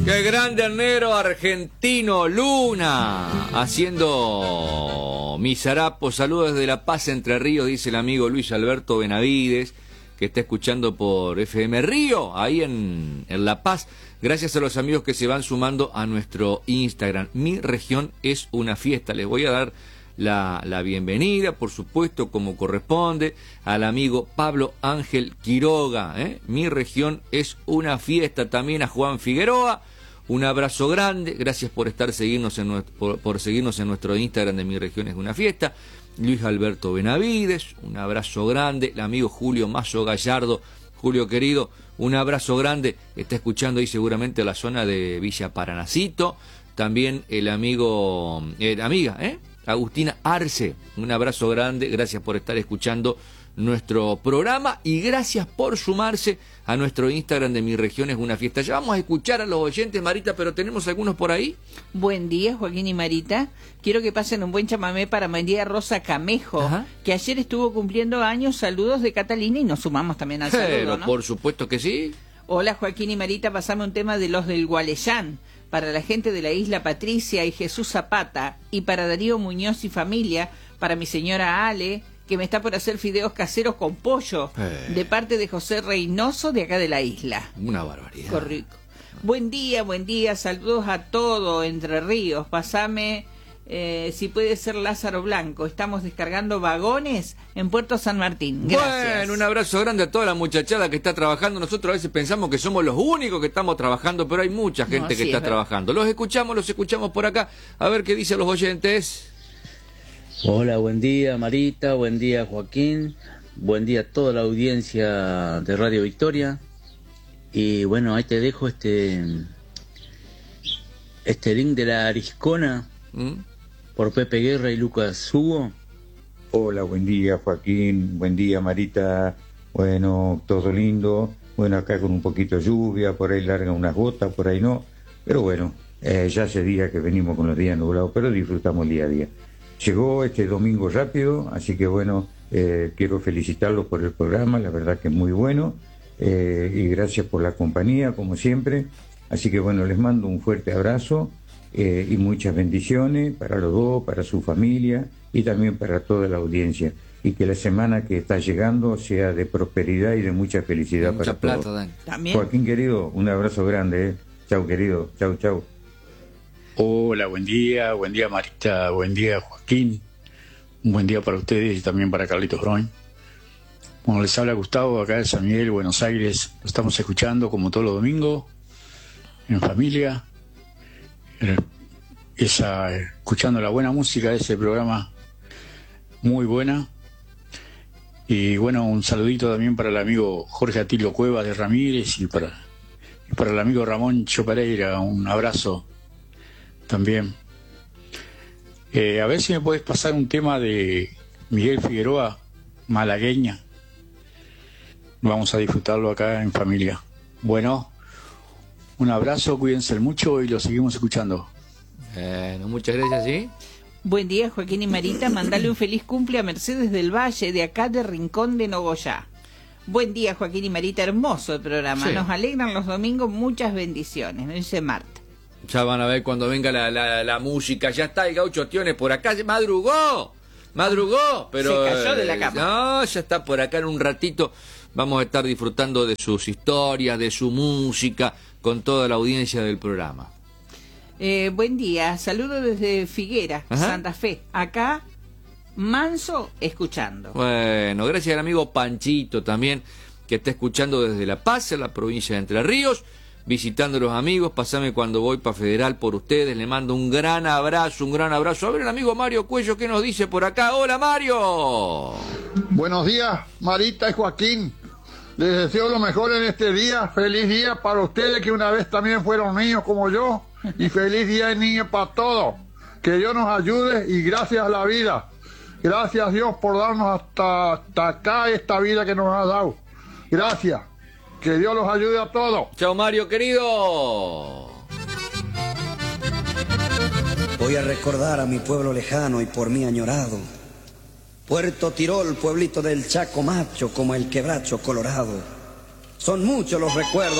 Qué grande el negro argentino Luna, haciendo mis harapos. Saludos desde La Paz, Entre Ríos, dice el amigo Luis Alberto Benavides, que está escuchando por FM Río, ahí en La Paz. Gracias a los amigos que se van sumando a nuestro Instagram. Mi región es una fiesta. Les voy a dar la bienvenida, por supuesto, como corresponde, al amigo Pablo Ángel Quiroga. Mi región es una fiesta. También a Juan Figueroa. Un abrazo grande. Gracias por seguirnos en nuestro Instagram de Mi región es una fiesta. Luis Alberto Benavides, un abrazo grande. El amigo Julio Mazo Gallardo. Julio querido, un abrazo grande. Está escuchando ahí seguramente la zona de Villa Paranacito. También la amiga, Agustina Arce, un abrazo grande. Gracias por estar escuchando nuestro programa y gracias por sumarse a nuestro Instagram de Mi región es una fiesta. Ya vamos a escuchar a los oyentes, Marita, pero tenemos algunos por ahí. Buen día, Joaquín y Marita. Quiero que pasen un buen chamamé para María Rosa Camejo, Ajá, que ayer estuvo cumpliendo años. Saludos de Catalina y nos sumamos también al saludo, ¿no? Por supuesto que sí. Hola, Joaquín y Marita, pasame un tema de los del Gualeyán para la gente de la isla Patricia y Jesús Zapata, y para Darío Muñoz y familia, para mi señora Ale, que me está por hacer fideos caseros con pollo, de parte de José Reynoso, de acá de la isla. Una barbaridad. Qué rico. Buen día, saludos a todo Entre Ríos. Pasame, si puede ser Lázaro Blanco. Estamos descargando vagones en Puerto San Martín. Gracias. Bueno, un abrazo grande a toda la muchachada que está trabajando. Nosotros a veces pensamos que somos los únicos que estamos trabajando, pero hay mucha gente que está trabajando. Los escuchamos por acá. A ver qué dicen los oyentes. Hola, buen día Marita, buen día Joaquín, buen día a toda la audiencia de Radio Victoria. Y bueno, ahí te dejo este link de La Ariscona por Pepe Guerra y Lucas Hugo. Hola, buen día Joaquín, buen día Marita. Bueno, todo lindo. Bueno, acá con un poquito de lluvia, por ahí larga unas gotas, por ahí no. Pero bueno, ya hace días que venimos con los días nublados, pero disfrutamos el día a día. Llegó este domingo rápido, así que bueno, quiero felicitarlos por el programa, la verdad que es muy bueno, y gracias por la compañía, como siempre. Así que bueno, les mando un fuerte abrazo y muchas bendiciones para los dos, para su familia y también para toda la audiencia. Y que la semana que está llegando sea de prosperidad y de mucha felicidad para todos. ¿También? Joaquín querido, un abrazo grande. Chau querido, chau. Hola, buen día Marita, buen día Joaquín, un buen día para ustedes y también para Carlitos Broin. Bueno, les habla Gustavo acá de San Miguel, Buenos Aires. Lo estamos escuchando como todos los domingos, en familia, escuchando la buena música de ese programa, muy buena. Y bueno, un saludito también para el amigo Jorge Atilio Cuevas de Ramírez y para el amigo Ramón Chopereira, un abrazo también. A ver si me puedes pasar un tema de Miguel Figueroa, Malagueña. Vamos a disfrutarlo acá en familia. Bueno, un abrazo, cuídense mucho y lo seguimos escuchando. Muchas gracias, ¿sí? Buen día, Joaquín y Marita. Mandale un feliz cumple a Mercedes del Valle, de acá de Rincón de Nogoyá. Buen día, Joaquín y Marita. Hermoso el programa. Sí. Nos alegran los domingos. Muchas bendiciones. Me dice Marta. Ya van a ver cuando venga la música. Ya está el Gaucho Tiones por acá. Madrugó, pero se cayó de la cama. No, ya está por acá en un ratito. Vamos a estar disfrutando de sus historias, de su música, con toda la audiencia del programa. Buen día, saludo desde Figuera, Santa Fe. Acá, manso, escuchando. Bueno, gracias al amigo Panchito también, que está escuchando desde La Paz, en la provincia de Entre Ríos. Visitando a los amigos, pasame cuando voy para Federal por ustedes, le mando un gran abrazo. A ver el amigo Mario Cuello, ¿qué nos dice por acá? ¡Hola, Mario! Buenos días, Marita y Joaquín. Les deseo lo mejor en este día. Feliz día para ustedes que una vez también fueron niños como yo. Y feliz día de niños para todos. Que Dios nos ayude y gracias a la vida. Gracias a Dios por darnos hasta acá esta vida que nos ha dado. Gracias. Que Dios los ayude a todos. Chao, Mario, querido. Voy a recordar a mi pueblo lejano y por mí añorado. Puerto Tirol, pueblito del Chaco Macho, como el Quebracho Colorado. Son muchos los recuerdos.